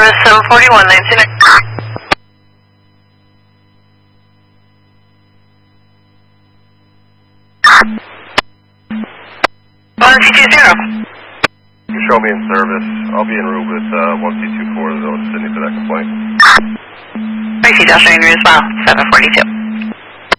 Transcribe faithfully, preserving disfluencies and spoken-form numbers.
service seven forty-one, nineteen. one two two zero. You show me in service. I'll be en route with uh, one C two four, though, Sydney for that complaint. I see Josh Ranger as well, seven forty-two.